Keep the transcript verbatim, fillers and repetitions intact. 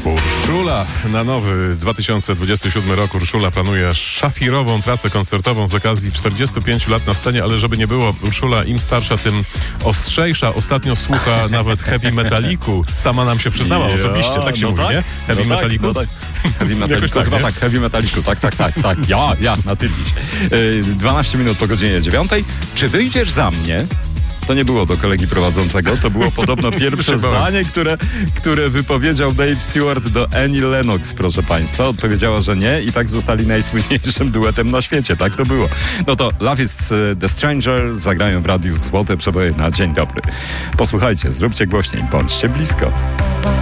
Urszula na nowy dwa tysiące dwudziesty siódmy rok. Urszula planuje szafirową trasę koncertową z okazji czterdziestu pięciu lat na scenie, ale żeby nie było, Urszula im starsza, tym ostrzejsza. Ostatnio słucha nawet heavy metaliku. Sama nam się przyznała ja, osobiście, tak się no mówi, tak, nie? Heavy no metaliku? Tak, no tak. Heavy metaliku, tak, chyba tak, heavy metaliku, tak, tak, tak, tak. Ja, ja, na tylniś. Yy, dwanaście minut po godzinie dziewiątej. Czy wyjdziesz za mnie? To nie było do kolegi prowadzącego, to było podobno pierwsze zdanie, które, które wypowiedział Dave Stewart do Annie Lennox, proszę państwa. Odpowiedziała, że nie i tak zostali najsłynniejszym duetem na świecie, tak to było. No to Love is the Stranger zagrają w radiu złote przeboje na dzień dobry. Posłuchajcie, zróbcie głośniej, bądźcie blisko.